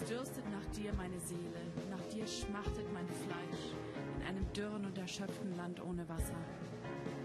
dürstet nach dir meine Seele, nach dir schmachtet mein Fleisch, in einem dürren und erschöpften Land ohne Wasser.